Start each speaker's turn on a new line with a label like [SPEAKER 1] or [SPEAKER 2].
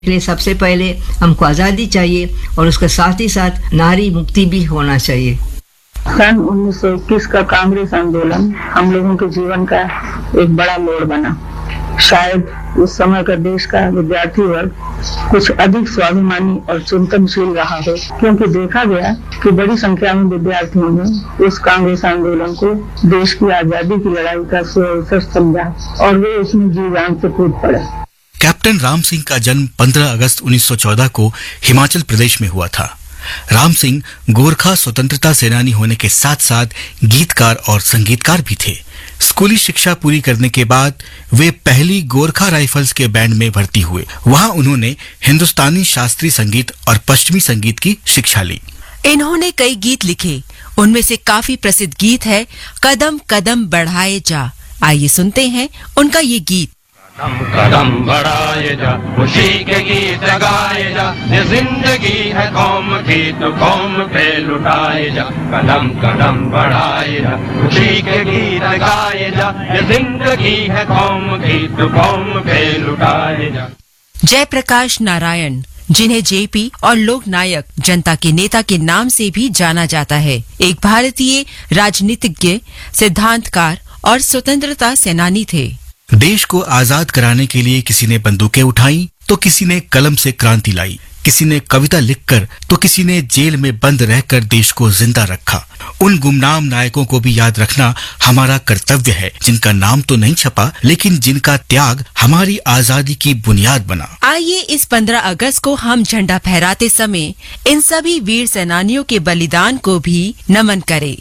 [SPEAKER 1] लिए सबसे पहले हमको आज़ादी चाहिए और उसके साथ ही साथ नारी मुक्ति भी होना चाहिए।
[SPEAKER 2] सन 1921 का कांग्रेस आंदोलन हम लोगों के जीवन का एक बड़ा मोड़ बना। शायद उस समय का देश का विद्यार्थी वर्ग कुछ अधिक स्वाभिमानी और चिंतनशील रहा हो, क्योंकि देखा गया कि बड़ी संख्या में विद्यार्थियों ने उस कांग्रेस आंदोलन को देश की आजादी की लड़ाई का अवसर समझा और वे उसमें जी जान से कूद पड़े।
[SPEAKER 3] कैप्टन राम सिंह का जन्म 15 अगस्त 1914 को हिमाचल प्रदेश में हुआ था। राम सिंह गोरखा स्वतंत्रता सेनानी होने के साथ साथ गीतकार और संगीतकार भी थे। स्कूली शिक्षा पूरी करने के बाद वे पहली गोरखा राइफल्स के बैंड में भर्ती हुए। वहां उन्होंने हिंदुस्तानी शास्त्रीय संगीत और पश्चिमी संगीत की शिक्षा ली।
[SPEAKER 4] इन्होंने कई गीत लिखे, उनमें से काफी प्रसिद्ध गीत है कदम कदम बढ़ाए जा। आइए सुनते हैं उनका ये गीत।
[SPEAKER 5] कदम कदम बढ़ाए जा, खुशी के गीत गाए जा, ये जिंदगी है कौम की तो कौम पे लुटाए जा। कदम कदम बढ़ाए जा, खुशी के गीत गाए जा, ये जिंदगी है कौम की तो कौम पे लुटाए जा।
[SPEAKER 4] जयप्रकाश नारायण, जिन्हें जेपी और लोक नायक जनता के नेता के नाम से भी जाना जाता है, एक भारतीय राजनीतिज्ञ, सिद्धांतकार और स्वतंत्रता सेनानी थे।
[SPEAKER 3] देश को आजाद कराने के लिए किसी ने बंदूकें उठाई तो किसी ने कलम से क्रांति लाई, किसी ने कविता लिखकर तो किसी ने जेल में बंद रहकर देश को जिंदा रखा। उन गुमनाम नायकों को भी याद रखना हमारा कर्तव्य है, जिनका नाम तो नहीं छपा लेकिन जिनका त्याग हमारी आजादी की बुनियाद बना।
[SPEAKER 4] आइए इस 15 अगस्त को हम झंडा फहराते समय इन सभी वीर सेनानियों के बलिदान को भी नमन करें।